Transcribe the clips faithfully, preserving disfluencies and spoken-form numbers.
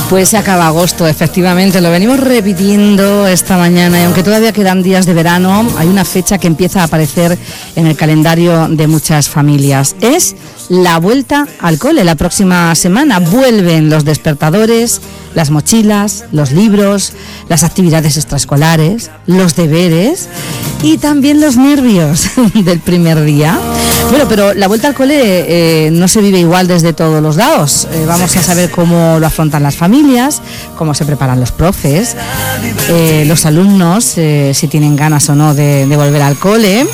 Pues se acaba agosto, efectivamente, lo venimos repitiendo esta mañana y aunque todavía quedan días de verano, hay una fecha que empieza a aparecer en el calendario de muchas familias. Es la vuelta al cole. La próxima semana vuelven los despertadores, las mochilas, los libros, las actividades extraescolares, los deberes y también los nervios del primer día. Bueno, pero la vuelta al cole eh, no se vive igual desde todos los lados. Eh, vamos a saber cómo lo afrontan las familias, cómo se preparan los profes, eh, los alumnos, eh, si tienen ganas o no de, de volver al cole.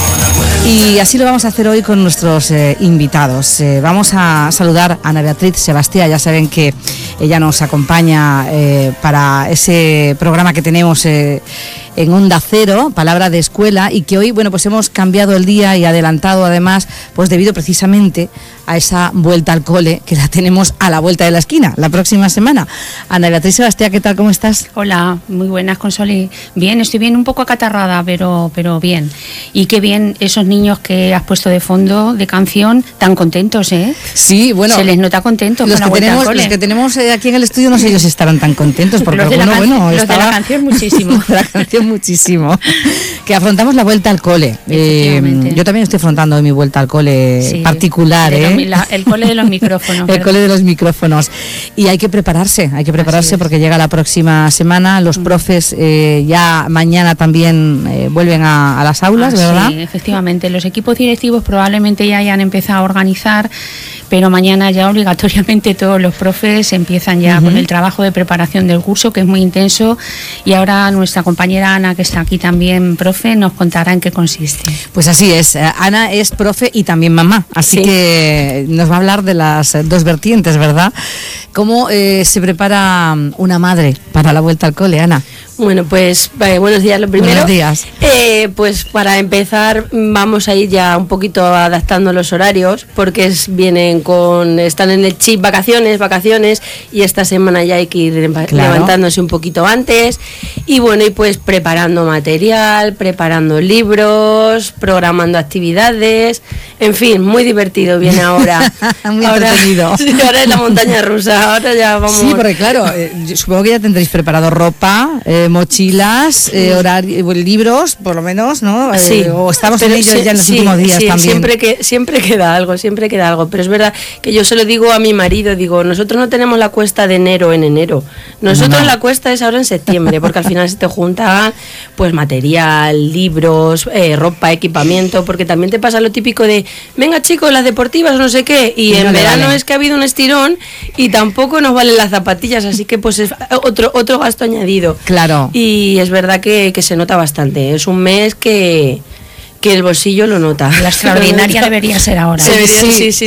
Y así lo vamos a hacer hoy con nuestros eh, invitados. Eh, vamos a saludar a Ana Beatriz Sebastia. Ya saben que ella nos acompaña eh, para ese programa que tenemos eh, en Onda Cero, Palabra de Escuela, y que hoy, bueno, pues hemos cambiado el día y adelantado además, pues debido precisamente a esa vuelta al cole que la tenemos a la vuelta de la esquina, la próxima semana. Ana Beatriz Sebastia, ¿qué tal? ¿Cómo estás? Hola, muy buenas, Consoli. Bien, estoy bien, un poco acatarrada, pero, pero bien. Y qué bien esos niños que has puesto de fondo de canción, tan contentos, ¿eh? Sí, bueno. Se les nota contentos los con la que vuelta tenemos, al cole. Los que tenemos eh, aquí en el estudio, no sé ellos si estarán tan contentos, porque los de alguno, la can- bueno, los estaba... de la canción muchísimo. de la canción muchísimo. Que afrontamos la vuelta al cole. Eh, yo también estoy afrontando hoy mi vuelta al cole sí, particular, de ¿eh? Los, la, el cole de los micrófonos. El ¿verdad? cole de los micrófonos. Y hay que prepararse, hay que prepararse porque llega la próxima semana. Los mm. profes eh, ya mañana también eh, vuelven a, a las aulas, ah, ¿verdad? Sí, efectivamente. Los equipos directivos probablemente ya hayan empezado a organizar, pero mañana ya obligatoriamente todos los profes empiezan ya uh-huh. con el trabajo de preparación del curso, que es muy intenso, y ahora nuestra compañera Ana, que está aquí también, profe, nos contará en qué consiste. Pues así es, Ana es profe y también mamá, así sí. que nos va a hablar de las dos vertientes, ¿verdad? ¿Cómo eh, se prepara una madre para la vuelta al cole, Ana? Bueno, pues eh, buenos días lo primero. Buenos días. Eh, pues para empezar vamos a ir ya un poquito adaptando los horarios porque es, vienen con están en el chip vacaciones, vacaciones y esta semana ya hay que ir claro. levantándose un poquito antes y bueno, y pues preparando material, preparando libros, programando actividades, en fin, muy divertido viene ahora. muy ahora, entretenido. Sí, ahora es la montaña rusa, ahora ya vamos. Sí, porque claro, eh, supongo que ya tendréis preparado ropa, eh, mochilas, eh, horario, libros, por lo menos, ¿no? Eh, sí, o estamos en ellos sí, ya en los sí, últimos días sí, también. Siempre, que, siempre queda algo, siempre queda algo. Pero es verdad que yo se lo digo a mi marido, digo, nosotros no tenemos la cuesta de enero en enero. Nosotros no, no. la cuesta es ahora en septiembre, porque al final se te junta pues material, libros, eh, ropa, equipamiento, porque también te pasa lo típico de, venga chicos, las deportivas o no sé qué, y, y en no verano vale. Es que ha habido un estirón y tampoco nos valen las zapatillas, así que pues es otro, otro gasto añadido. Claro. Y es verdad que, que se nota bastante. Es un mes que, que el bolsillo lo nota. La extraordinaria debería ser ahora. Se debería, sí, sí, sí.